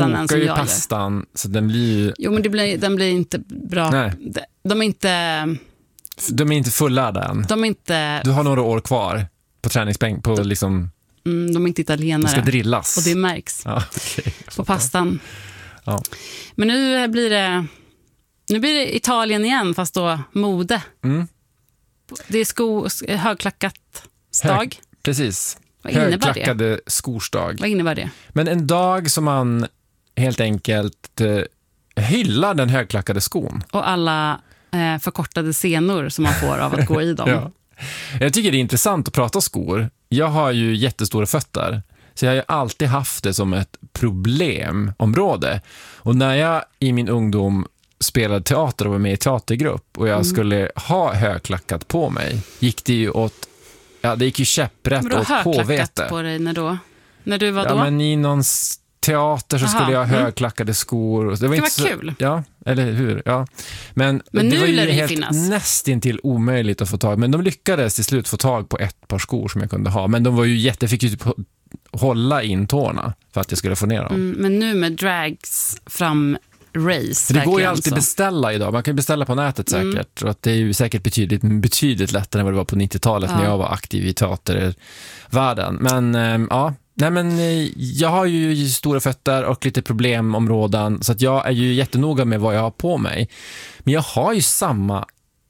pastan än som jag gör. pastan, så den blir ju... Jo, men den blir inte bra. Nej. De är inte fullärda än. Du har några år kvar på träningsbänk på liksom... de är inte italienare. De ska drillas. Och det märks okay, på pastan. Ja. Men nu blir det Italien igen, fast då mode. Det är högklackat stag. Precis. Vad innebär högklackade skorsdag. Vad innebär det? Men en dag som man helt enkelt hyllar den högklackade skon. Och alla förkortade senor som man får av att gå i dem. Ja. Jag tycker det är intressant att prata skor. Jag har ju jättestora fötter. Så jag har ju alltid haft det som ett problemområde. Och när jag i min ungdom spelade teater och var med i teatergrupp och jag skulle ha högklackat på mig, gick det ju åt... Ja, det gick ju käpprätt åt påvete. Högklackat på dig när du var då? Ja, men i någon teater så skulle jag ha högklackade skor. Det var inte så kul. Ja, eller hur? Ja. Men nu det var ju lär det helt finnas. nästintill omöjligt att få tag. Men de lyckades till slut få tag på ett par skor som jag kunde ha. Men de var ju fick ju typ hålla in tårna för att jag skulle få ner dem. Men nu med drags fram race. Det går ju alltid beställa idag. Man kan ju beställa på nätet säkert. Och att det är ju säkert betydligt lättare än vad det var på 90-talet när jag var aktiv i teatervärlden. Men jag har ju stora fötter och lite problemområden, så att jag är ju jättenoga med vad jag har på mig. Men jag har ju samma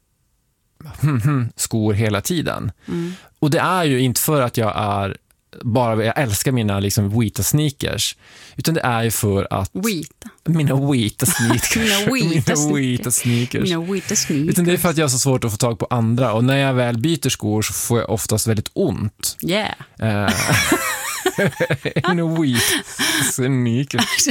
skor hela tiden. Och det är ju inte för att jag älskar mina liksom vita sneakers, utan det är ju för att mina vita sneakers. Utan det är för att jag har så svårt att få tag på andra, och när jag väl byter skor så får jag oftast väldigt ont. Mina vita sneakers.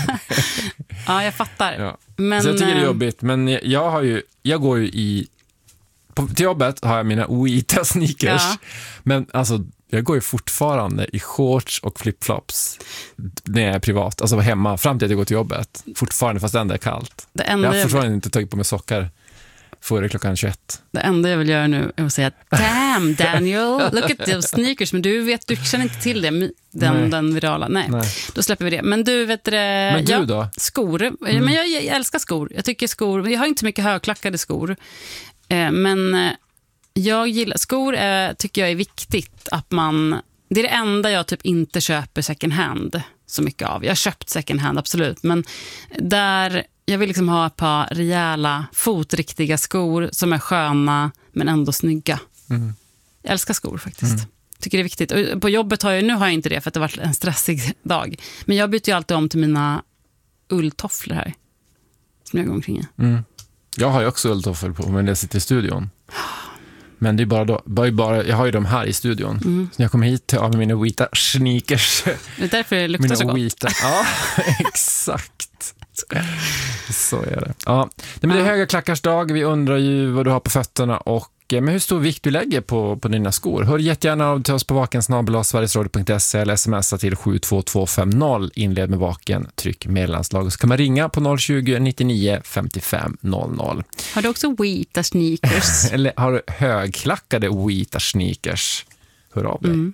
Ja, jag fattar. Ja. Men, så jag tycker det är jobbigt, men jag går ju till jobbet har jag mina vita sneakers. Men alltså jag går ju fortfarande i shorts och flipflops när jag är privat, alltså hemma, fram till att jag går till jobbet. Fortfarande, fast det ändå är kallt. Jag har fortfarande inte tagit på mig sockar före klockan 21. Det enda jag vill göra nu är att säga damn Daniel, look at those sneakers. Men du känner inte till det, den virala. Nej, då släpper vi det. Men du vet det. Men du då? Skor. Men jag älskar skor. Jag tycker skor, jag har inte så mycket högklackade skor. Men jag gillar skor, tycker jag är viktigt att det är det enda jag typ inte köper second hand så mycket av. Jag har köpt second hand, absolut, men där jag vill liksom ha ett par rejäla fotriktiga skor som är sköna men ändå snygga. Jag älskar skor faktiskt. Tycker det är viktigt. Och på jobbet nu har jag inte det för att det har varit en stressig dag. Men jag byter ju alltid om till mina ulltofflor här som jag går omkring i. Jag har ju också ulltofflor på, men det sitter i studion. Men det är bara jag har ju dem här i studion. Så när jag kommer hit med mina vita sneakers. Det är därför det luktar så gott. Ja, exakt. Så är det. Ja, men det är höga klackars dag. Vi undrar ju vad du har på fötterna och men hur stor vikt du lägger på dina skor. Hör jättegärna av till oss på vaken@sverigesradio.se eller smsa till 72250. Inled med vaken, tryck meddelandslag. Så kan man ringa på 020 99 55 00. Har du också vita sneakers? Eller har du högklackade vita sneakers? Hör av dig.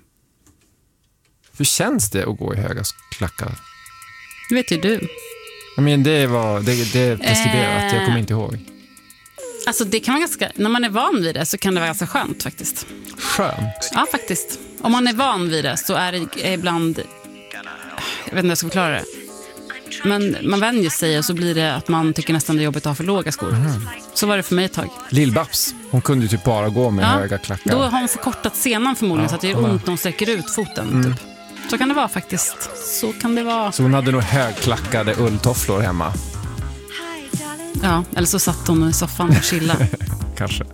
Hur känns det att gå i höga klackar? Det vet ju du. Men det är preskriberat. Jag kommer inte ihåg. Alltså det kan vara när man är van vid det så kan det vara ganska skönt faktiskt. Skönt? Ja, faktiskt. Om man är van vid det så är det ibland, jag vet inte hur jag ska förklara det, men man vänjer sig och så blir det att man tycker nästan det är jobbigt att ha för låga skor. Så var det för mig ett tag. Lill-Babs, hon kunde ju typ bara gå med höga klackar. Då har hon förkortat senan förmodligen så att det gör ont när hon sträcker ut foten typ. Så kan det vara faktiskt. Så kan det vara. Så hon hade nog högklackade ulltofflor hemma. Ja, eller så satt hon i soffan och chillade. Kanske.